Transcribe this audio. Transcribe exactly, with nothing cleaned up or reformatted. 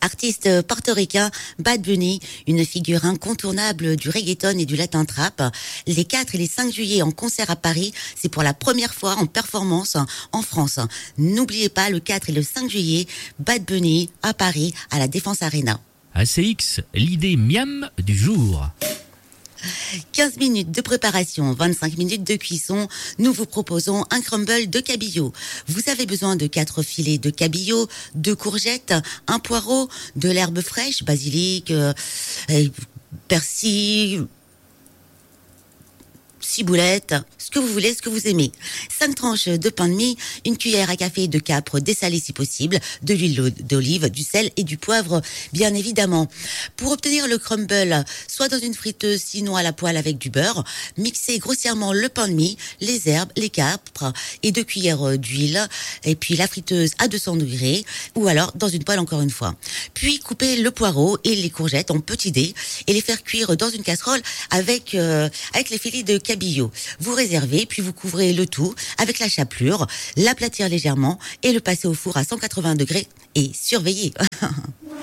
Artiste portoricain, Bad Bunny, une figure incontournable du reggaeton et du latin trap. Les quatre et les cinq juillet en concert à Paris, c'est pour la première fois en performance en France. N'oubliez pas, le quatre et le cinq juillet, Bad Bunny à Paris, à la Défense Arena. A C X, l'idée miam du jour. quinze minutes de préparation, vingt-cinq minutes de cuisson. Nous vous proposons un crumble de cabillaud. Vous avez besoin de quatre filets de cabillaud, deux courgettes, un poireau, de l'herbe fraîche, basilic, euh, persil, ciboulette, ce que vous voulez, ce que vous aimez. cinq tranches de pain de mie, une cuillère à café de capre dessalé si possible, de l'huile d'olive, du sel et du poivre, bien évidemment. Pour obtenir le crumble, soit dans une friteuse, sinon à la poêle avec du beurre, mixez grossièrement le pain de mie, les herbes, les capres et deux cuillères d'huile, et puis la friteuse à deux cents degrés, ou alors dans une poêle encore une fois. Puis coupez le poireau et les courgettes en petits dés et les faire cuire dans une casserole avec, euh, avec les filets de cabillaud. Vous réservez, puis vous couvrez le tout avec la chapelure, l'aplatir légèrement et le passer au four à cent quatre-vingts degrés et surveillez.